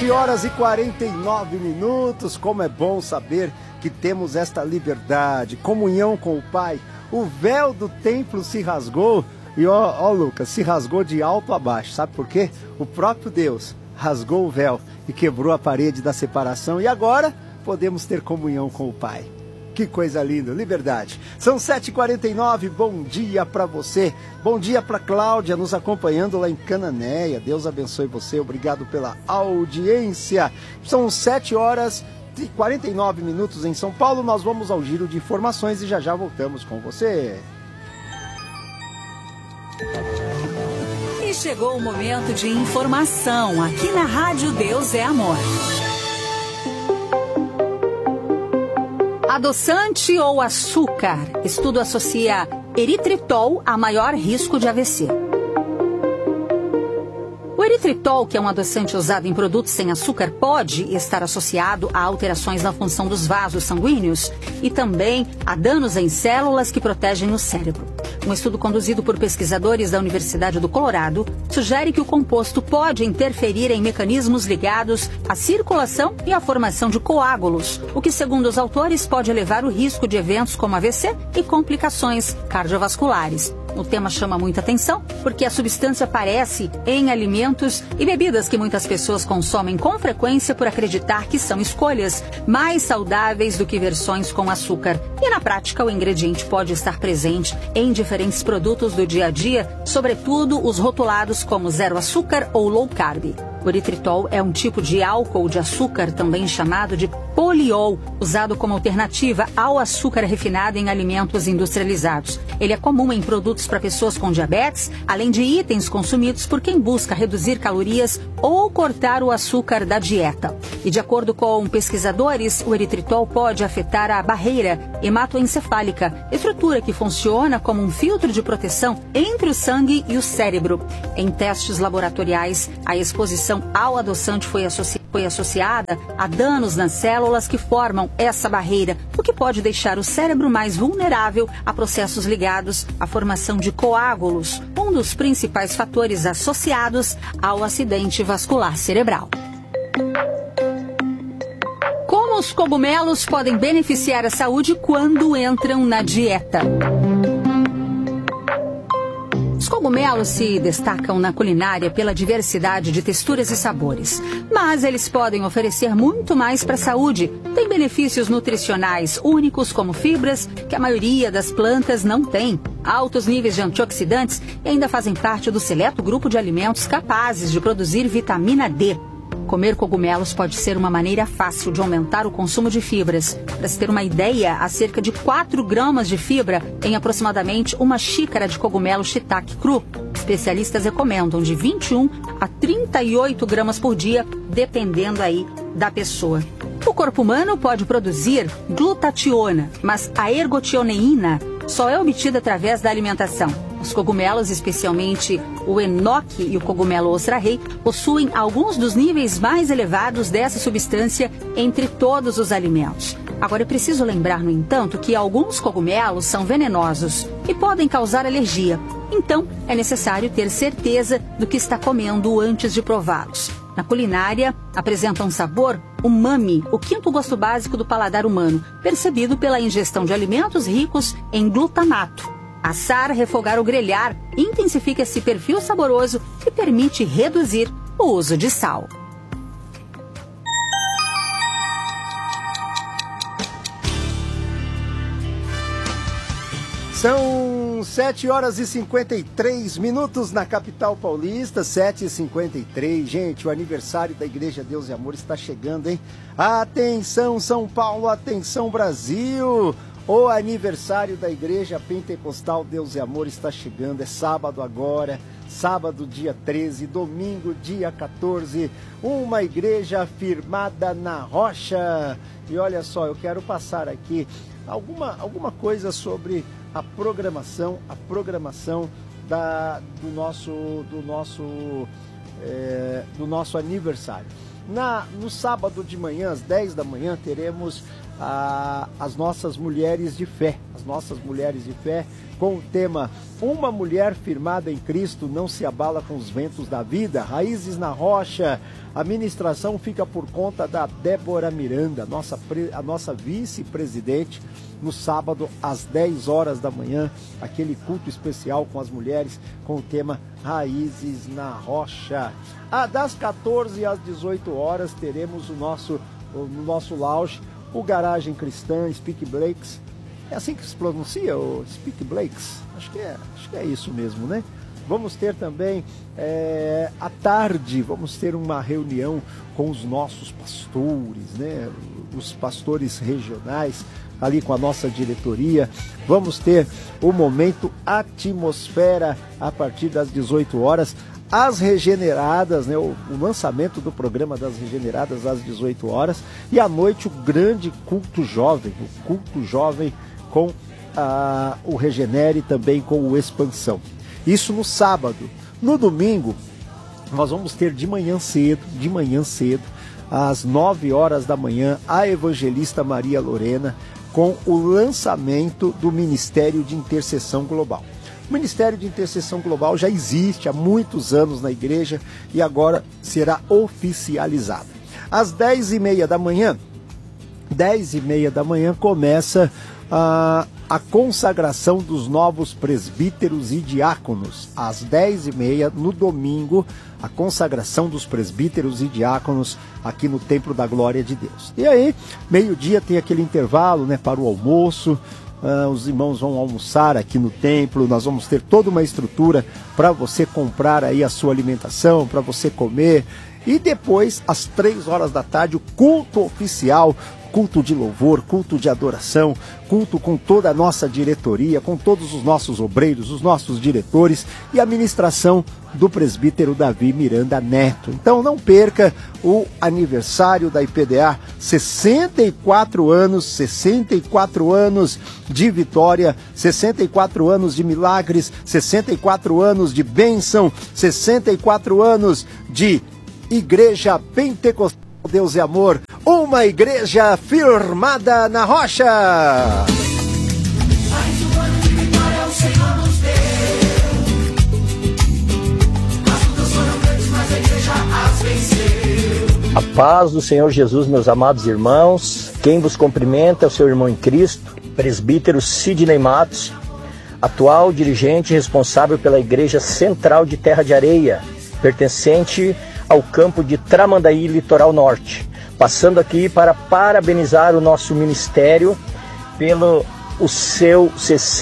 7h49, como é bom saber que temos esta liberdade, comunhão com o Pai. O véu do templo se rasgou e ó Lucas, se rasgou de alto a baixo, sabe por quê? O próprio Deus rasgou o véu e quebrou a parede da separação e agora podemos ter comunhão com o Pai. Que coisa linda, liberdade. São 7h49, bom dia para você. Bom dia para Cláudia, nos acompanhando lá em Cananéia. Deus abençoe você, obrigado pela audiência. São 7h49 em São Paulo. Nós vamos ao giro de informações e já voltamos com você. E chegou o momento de informação aqui na Rádio Deus é Amor. Adoçante ou açúcar? Estudo associa eritritol a maior risco de AVC. O eritritol, que é um adoçante usado em produtos sem açúcar, pode estar associado a alterações na função dos vasos sanguíneos e também a danos em células que protegem o cérebro. Um estudo conduzido por pesquisadores da Universidade do Colorado sugere que o composto pode interferir em mecanismos ligados à circulação e à formação de coágulos, o que, segundo os autores, pode elevar o risco de eventos como AVC e complicações cardiovasculares. O tema chama muita atenção porque a substância aparece em alimentos e bebidas que muitas pessoas consomem com frequência por acreditar que são escolhas mais saudáveis do que versões com açúcar. E na prática, o ingrediente pode estar presente em diferentes produtos do dia a dia, sobretudo os rotulados como zero açúcar ou low carb. O eritritol é um tipo de álcool de açúcar, também chamado de poliol, usado como alternativa ao açúcar refinado em alimentos industrializados. Ele é comum em produtos para pessoas com diabetes, além de itens consumidos por quem busca reduzir calorias ou cortar o açúcar da dieta. E de acordo com pesquisadores, o eritritol pode afetar a barreira hematoencefálica, estrutura que funciona como um filtro de proteção entre o sangue e o cérebro. Em testes laboratoriais, a exposição ao adoçante foi associada a danos nas células que formam essa barreira, o que pode deixar o cérebro mais vulnerável a processos ligados à formação de coágulos, um dos principais fatores associados ao acidente vascular cerebral. Como os cogumelos podem beneficiar a saúde quando entram na dieta? Os cogumelos se destacam na culinária pela diversidade de texturas e sabores, mas eles podem oferecer muito mais para a saúde. Tem benefícios nutricionais únicos, como fibras, que a maioria das plantas não tem, altos níveis de antioxidantes e ainda fazem parte do seleto grupo de alimentos capazes de produzir vitamina D. Comer cogumelos pode ser uma maneira fácil de aumentar o consumo de fibras. Para se ter uma ideia, há cerca de 4 gramas de fibra em aproximadamente uma xícara de cogumelo shiitake cru. Especialistas recomendam de 21 a 38 gramas por dia, dependendo aí da pessoa. O corpo humano pode produzir glutationa, mas a ergotioneína só é obtida através da alimentação. Os cogumelos, especialmente o enoque e o cogumelo ostra-rei, possuem alguns dos níveis mais elevados dessa substância entre todos os alimentos. Agora, é preciso lembrar, no entanto, que alguns cogumelos são venenosos e podem causar alergia. Então, é necessário ter certeza do que está comendo antes de prová-los. Na culinária, apresentam um sabor umami, o quinto gosto básico do paladar humano, percebido pela ingestão de alimentos ricos em glutamato. Assar, refogar ou grelhar intensifica esse perfil saboroso e permite reduzir o uso de sal. São 7h53 na capital paulista, 7h53. Gente, o aniversário da Igreja Deus e Amor está chegando, hein? Atenção, São Paulo, atenção, Brasil! O aniversário da Igreja Pentecostal Deus e Amor está chegando, é sábado agora, sábado dia 13, domingo dia 14, uma igreja firmada na rocha. E olha só, eu quero passar aqui alguma coisa sobre a programação do nosso aniversário. No sábado de manhã, às 10 da manhã, teremos as nossas mulheres de fé, com o tema Uma mulher firmada em Cristo não se abala com os ventos da vida, raízes na rocha. A ministração fica por conta da Débora Miranda, a nossa vice-presidente, no sábado às 10 horas da manhã, aquele culto especial com as mulheres, com o tema Raízes na Rocha. Das 14 às 18 horas teremos no nosso lounge o Garagem Cristã, Speak Blakes. É assim que se pronuncia, o Speak Blakes? Acho que é isso mesmo, né? Vamos ter também, à tarde, vamos ter uma reunião com os nossos pastores, né? Os pastores regionais, ali com a nossa diretoria. Vamos ter o momento Atmosfera a partir das 18 horas. As Regeneradas, né? O lançamento do programa das Regeneradas às 18 horas. E à noite o grande culto jovem, com o Regenere e também com o Expansão. Isso no sábado. No domingo, nós vamos ter de manhã cedo, às 9 horas da manhã, a evangelista Maria Lorena, com o lançamento do Ministério de Intercessão Global. O Ministério de Intercessão Global já existe há muitos anos na igreja e agora será oficializado. Às 10h30 da manhã, começa a consagração dos novos presbíteros e diáconos. Às 10h30, no domingo, a consagração dos presbíteros e diáconos aqui no Templo da Glória de Deus. E aí, meio-dia tem aquele intervalo, né, para o almoço. Os irmãos vão almoçar aqui no templo. Nós vamos ter toda uma estrutura para você comprar aí a sua alimentação, para você comer. E depois, às 3 horas da tarde, o culto oficial, culto de louvor, culto de adoração, culto com toda a nossa diretoria, com todos os nossos obreiros, os nossos diretores e a ministração do presbítero Davi Miranda Neto. Então não perca o aniversário da IPDA, 64 anos de vitória, 64 anos de milagres, 64 anos de bênção, 64 anos de Igreja Pentecostal Deus é Amor, uma igreja firmada na rocha. Mais um ano de vitória o Senhor nos deu. As lutas foram grandes, mas a igreja as venceu. A paz do Senhor Jesus, meus amados irmãos. Quem vos cumprimenta é o seu irmão em Cristo, presbítero Sidney Matos, atual dirigente responsável pela Igreja Central de Terra de Areia, pertencente ao campo de Tramandaí, Litoral Norte. Passando aqui para parabenizar o nosso ministério pelo seu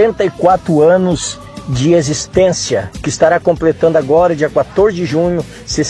64 anos de existência, que estará completando agora, dia 14 de junho,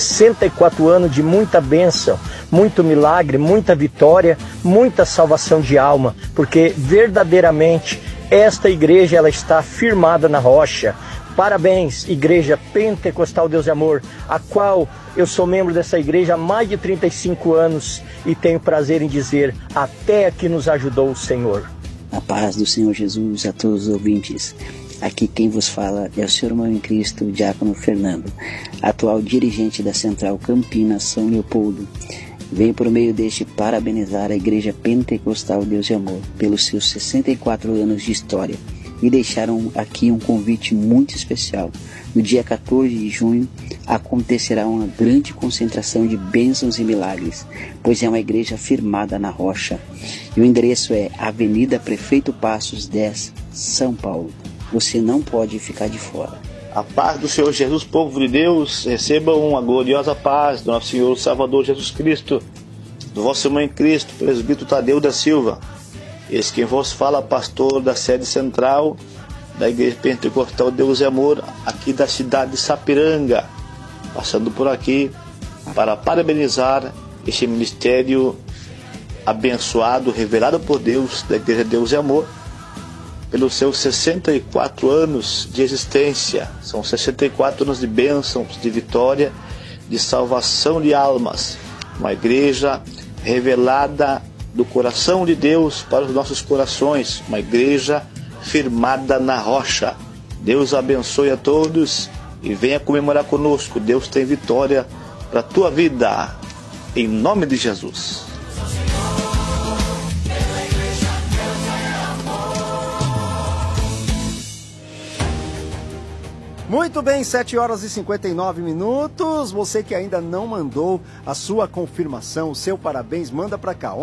64 anos de muita bênção, muito milagre, muita vitória, muita salvação de alma, porque verdadeiramente esta igreja ela está firmada na rocha. Parabéns, Igreja Pentecostal Deus e Amor, a qual eu sou membro dessa igreja há mais de 35 anos e tenho prazer em dizer, até aqui nos ajudou o Senhor. A paz do Senhor Jesus a todos os ouvintes. Aqui quem vos fala é o seu irmão em Cristo, o Diácono Fernando, atual dirigente da Central Campinas São Leopoldo. Venho por meio deste parabenizar a Igreja Pentecostal Deus e Amor pelos seus 64 anos de história. E deixaram aqui um convite muito especial. No dia 14 de junho acontecerá uma grande concentração de bênçãos e milagres, pois é uma igreja firmada na rocha. E o endereço é Avenida Prefeito Passos 10, São Paulo. Você não pode ficar de fora. A paz do Senhor Jesus, povo de Deus, recebam uma gloriosa paz do nosso Senhor Salvador Jesus Cristo, do vosso irmão em Cristo, presbítero Tadeu da Silva. Esse quem vos fala, pastor da sede central da Igreja Pentecostal Deus e Amor, aqui da cidade de Sapiranga, passando por aqui para parabenizar este ministério abençoado, revelado por Deus, da Igreja Deus e Amor, pelos seus 64 anos de existência. São 64 anos de bênçãos, de vitória, de salvação de almas. Uma igreja revelada do coração de Deus para os nossos corações, uma igreja firmada na rocha. Deus abençoe a todos e venha comemorar conosco. Deus tem vitória para a tua vida, em nome de Jesus. Muito bem, 7 horas e 59 minutos. Você que ainda não mandou a sua confirmação, o seu parabéns, manda para cá,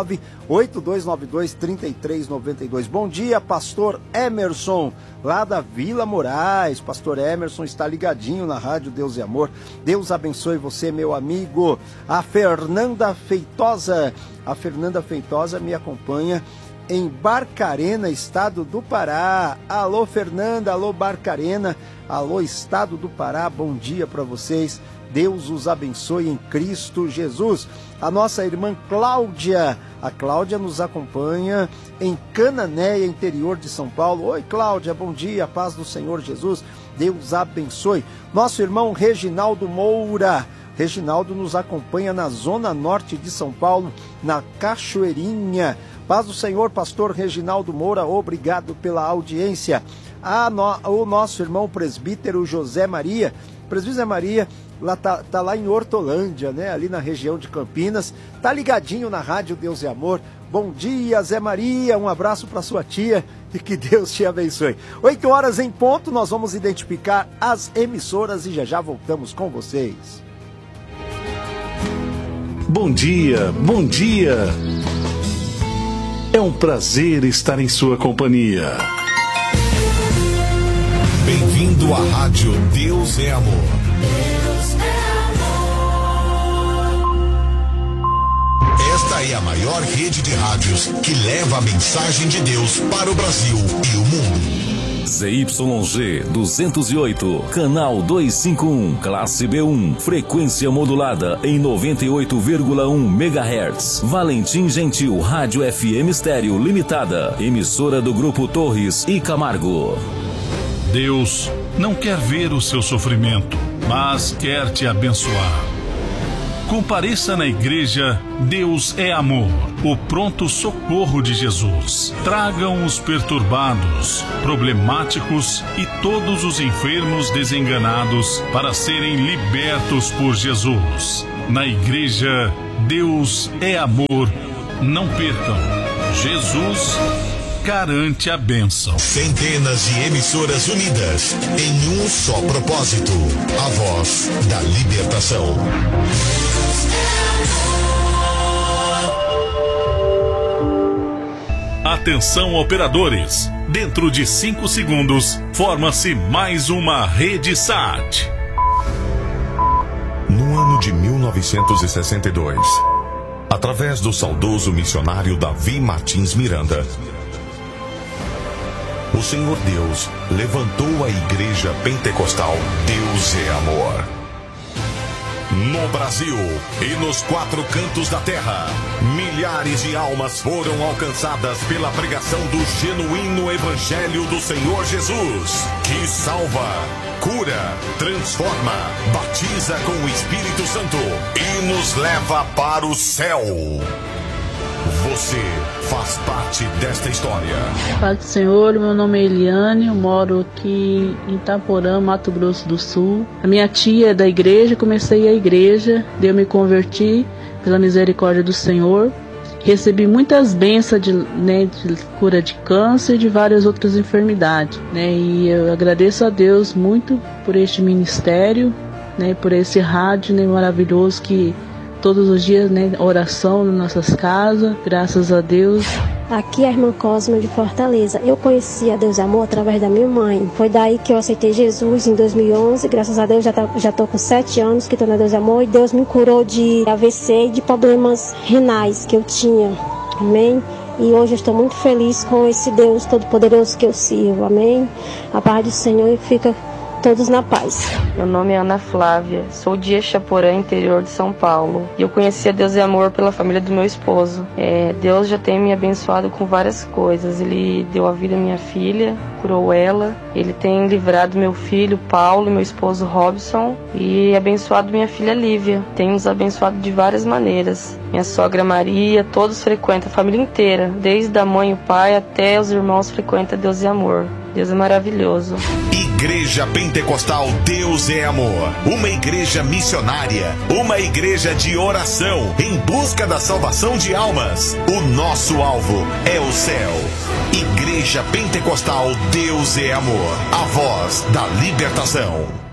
119-8292-3392. Bom dia, pastor Emerson, lá da Vila Moraes. Pastor Emerson está ligadinho na Rádio Deus e Amor. Deus abençoe você, meu amigo. A Fernanda Feitosa me acompanha em Barcarena, estado do Pará. Alô, Fernanda, alô, Barcarena, alô, estado do Pará, bom dia para vocês. Deus os abençoe em Cristo Jesus. A nossa irmã Cláudia, a Cláudia nos acompanha em Cananéia, interior de São Paulo. Oi, Cláudia, bom dia, paz do Senhor Jesus, Deus abençoe. Nosso irmão Reginaldo Moura, Reginaldo nos acompanha na zona norte de São Paulo, na Cachoeirinha. Paz do Senhor, pastor Reginaldo Moura, obrigado pela audiência. O nosso irmão presbítero José Maria, presbítero Maria, tá lá em Hortolândia, né? Ali na região de Campinas, tá ligadinho na Rádio Deus e Amor. Bom dia, Zé Maria, um abraço para sua tia e que Deus te abençoe. 8 horas em ponto, nós vamos identificar as emissoras e já voltamos com vocês. Bom dia, bom dia. É um prazer estar em sua companhia. Bem-vindo à Rádio Deus é Amor. Deus é amor. Esta é a maior rede de rádios que leva a mensagem de Deus para o Brasil e o mundo. ZYG 208, canal 251, classe B1, frequência modulada em 98,1 MHz. Valentim Gentil, Rádio FM Estéreo Limitada, emissora do Grupo Torres e Camargo. Deus não quer ver o seu sofrimento, mas quer te abençoar. Compareça na igreja Deus é Amor, o pronto socorro de Jesus. Tragam os perturbados, problemáticos e todos os enfermos desenganados para serem libertos por Jesus. Na igreja Deus é Amor, não percam. Jesus garante a bênção. Centenas de emissoras unidas em um só propósito: a voz da libertação. Atenção, operadores! Dentro de 5 segundos, forma-se mais uma rede SAT. No ano de 1962, através do saudoso missionário Davi Martins Miranda, o Senhor Deus levantou a Igreja Pentecostal Deus é Amor. No Brasil e nos 4 cantos da terra, milhares de almas foram alcançadas pela pregação do genuíno Evangelho do Senhor Jesus, que salva, cura, transforma, batiza com o Espírito Santo e nos leva para o céu. Você faz parte desta história. Paz do Senhor, meu nome é Eliane, eu moro aqui em Itaporã, Mato Grosso do Sul. A minha tia é da igreja, comecei a igreja, eu me converti pela misericórdia do Senhor. Recebi muitas bênçãos de cura de câncer e de várias outras enfermidades. E eu agradeço a Deus muito por este ministério, por esse rádio maravilhoso que todos os dias, oração nas nossas casas, graças a Deus. Aqui é a irmã Cosma de Fortaleza. Eu conheci a Deus Amor através da minha mãe. Foi daí que eu aceitei Jesus em 2011. Graças a Deus já estou com 7 anos que estou na Deus Amor. E Deus me curou de AVC e de problemas renais que eu tinha. Amém? E hoje eu estou muito feliz com esse Deus Todo-Poderoso que eu sirvo. Amém? A paz do Senhor fica todos na paz. Meu nome é Ana Flávia, sou de Exaporã, interior de São Paulo. E eu conheci a Deus é Amor pela família do meu esposo. Deus já tem me abençoado com várias coisas. Ele deu a vida à minha filha, curou ela. Ele tem livrado meu filho Paulo e meu esposo Robson. E abençoado minha filha Lívia. Tem nos abençoado de várias maneiras. Minha sogra Maria, todos frequentam, a família inteira. Desde a mãe e o pai até os irmãos frequentam Deus é Amor. Deus é maravilhoso. Igreja Pentecostal Deus é Amor, uma igreja missionária, uma igreja de oração em busca da salvação de almas. O nosso alvo é o céu. Igreja Pentecostal Deus é Amor, a voz da libertação.